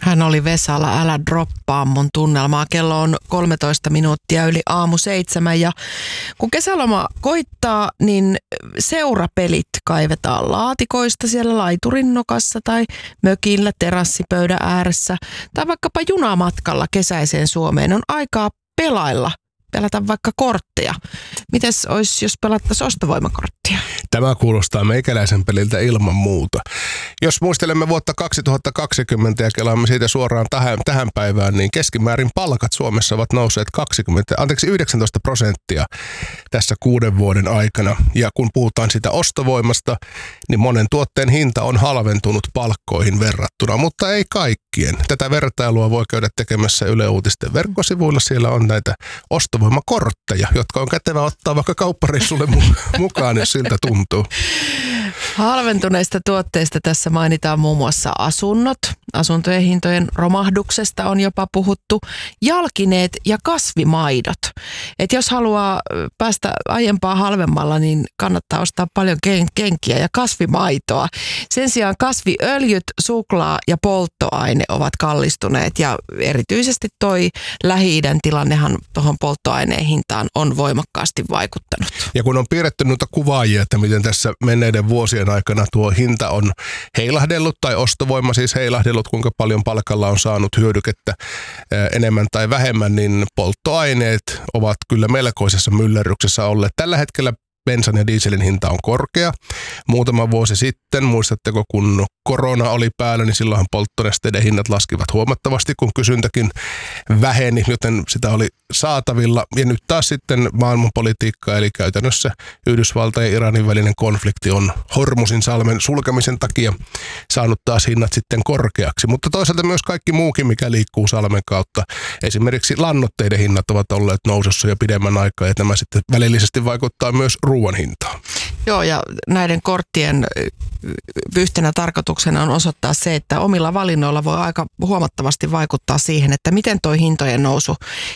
Hän oli Vesala, älä droppaa mun tunnelmaa. Kello on 13 minuuttia yli 6:07 ja kun kesäloma koittaa, niin seurapelit kaivetaan laatikoista siellä laiturin nokassa tai mökillä terassipöydän ääressä tai vaikkapa junamatkalla kesäiseen Suomeen. On aikaa pelata vaikka kortteja. Mites olisi, jos pelattaisiin ostovoimakorttia? Tämä kuulostaa meikäläisen peliltä ilman muuta. Jos muistelemme vuotta 2020 ja kelaamme siitä suoraan tähän päivään, niin keskimäärin palkat Suomessa ovat nousseet 19% tässä 6 vuoden aikana. Ja kun puhutaan sitä ostovoimasta, niin monen tuotteen hinta on halventunut palkkoihin verrattuna, mutta ei kaikkien. Tätä vertailua voi käydä tekemässä Yle Uutisten verkkosivuilla. Siellä on näitä ostovoimakortteja, jotka on kätevä ottaa vaikka kauppareissulle mukaan, jos siltä tuntuu. Halventuneista tuotteista tässä mainitaan muun muassa asunnot. Asuntojen hintojen romahduksesta on jopa puhuttu. Jalkineet ja kasvimaidot. Et jos haluaa päästä aiempaa halvemmalla, niin kannattaa ostaa paljon kenkiä ja kasvimaitoa. Sen sijaan kasviöljyt, suklaa ja polttoaine ovat kallistuneet. Ja erityisesti toi Lähi-idän tilannehan tuohon polttoaineen hintaan on voimakkaasti vaikuttanut. Ja kun on piirretty noita kuvaajia, että miten tässä menneiden vuosien aikana tuo hinta on heilahdellut tai ostovoima siis heilahdellut, kuinka paljon palkalla on saanut hyödykettä enemmän tai vähemmän, niin polttoaineet ovat kyllä melkoisessa myllerryksessä olleet. Tällä hetkellä bensan ja dieselin hinta on korkea. Muutama vuosi sitten, muistatteko, kun korona oli päällä, niin silloinhan polttonesteiden hinnat laskivat huomattavasti, kun kysyntäkin väheni, joten sitä oli saatavilla. Ja nyt taas sitten maailmanpolitiikka, eli käytännössä Yhdysvaltain ja Iranin välinen konflikti on Hormusin salmen sulkemisen takia saanut taas hinnat sitten korkeaksi. Mutta toisaalta myös kaikki muukin, mikä liikkuu salmen kautta. Esimerkiksi lannoitteiden hinnat ovat olleet nousussa jo pidemmän aikaa, ja tämä sitten välillisesti vaikuttaa myös ruoan hintaan. Joo, ja näiden korttien yhtenä tarkoituksena on osoittaa se, että omilla valinnoilla voi aika huomattavasti vaikuttaa siihen, että miten toi hintojen nousu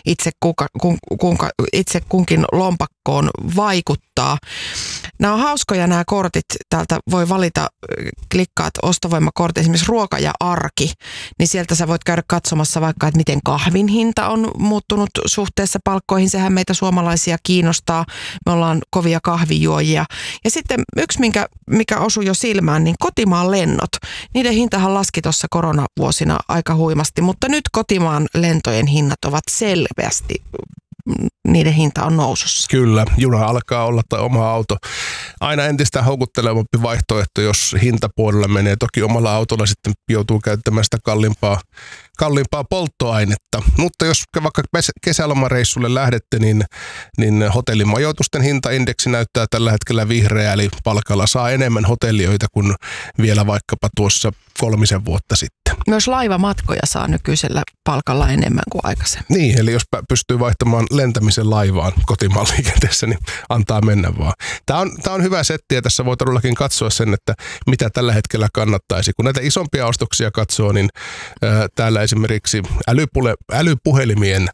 itse kunkin lompakkoon vaikuttaa. Nämä on hauskoja nämä kortit. Täältä voi valita, klikkaat ostovoimakortti, esimerkiksi ruoka ja arki, niin sieltä sä voit käydä katsomassa vaikka, että miten kahvin hinta on muuttunut suhteessa palkkoihin. Sehän meitä suomalaisia kiinnostaa. Me ollaan kovia kahvijuojia. Ja sitten yksi, mikä osui jo silmään, niin kotimaan lennot. Niiden hintahan laski tuossa koronavuosina aika huimasti, mutta nyt kotimaan lentojen hinnat ovat selvästi, niiden hinta on nousussa. Kyllä, juna alkaa olla tai oma auto aina entistä houkuttelevampi vaihtoehto, jos hintapuolella menee. Toki omalla autolla sitten joutuu käyttämään sitä kalliimpaa polttoainetta. Mutta jos vaikka kesälomareissulle lähdette, niin hotellimajoitusten hintaindeksi näyttää tällä hetkellä vihreä, eli palkalla saa enemmän hotelliöitä kuin vielä vaikkapa tuossa 3 vuotta sitten. Myös laivamatkoja saa nykyisellä palkalla enemmän kuin aikaisemmin. Niin, eli jos pystyy vaihtamaan lentämisen laivaan kotimaan liikenteessä, niin antaa mennä vaan. Tämä on hyvä setti, ja tässä voi todellakin katsoa sen, että mitä tällä hetkellä kannattaisi. Kun näitä isompia ostoksia katsoo, niin täällä esimerkiksi älypuhelimien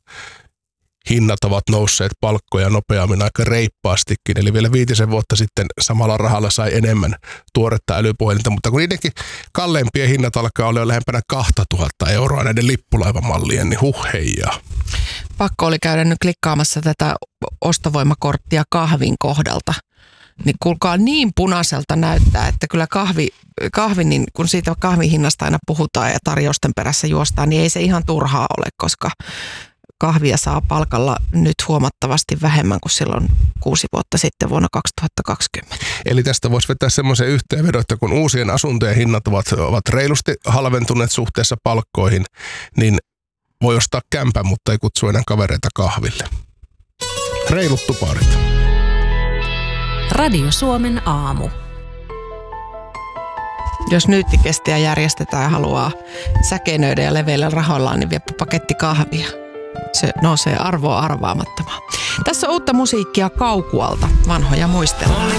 hinnat ovat nousseet palkkoja nopeammin aika reippaastikin. Eli vielä 5 vuotta sitten samalla rahalla sai enemmän tuoretta älypuhelinta, mutta kun niidenkin kalleimpien hinnat alkaa olla lähempänä 2000 € näiden lippulaivamallien, niin heijaa. Pakko oli käydä nyt klikkaamassa tätä ostovoimakorttia kahvin kohdalta. Niin kuulkaa, niin punaiselta näyttää, että kyllä kahvi niin kun siitä kahvin hinnasta aina puhutaan ja tarjousten perässä juostaan, niin ei se ihan turhaa ole, koska kahvia saa palkalla nyt huomattavasti vähemmän kuin silloin 6 vuotta sitten vuonna 2020. Eli tästä voisi vetää semmoisen yhteenvedon, että kun uusien asuntojen hinnat ovat reilusti halventuneet suhteessa palkkoihin, niin voi ostaa kämpän, mutta ei kutsu enää kavereita kahville. Reilut tuparit. Radio Suomen aamu. Jos nyyttikestiä järjestetään ja haluaa säkenöidä ja leveillä rahoillaan, niin viepä paketti kahvia. Se nousee arvoa arvaamattomaan. Tässä on uutta musiikkia Kaukualta. Vanhoja muistellaan.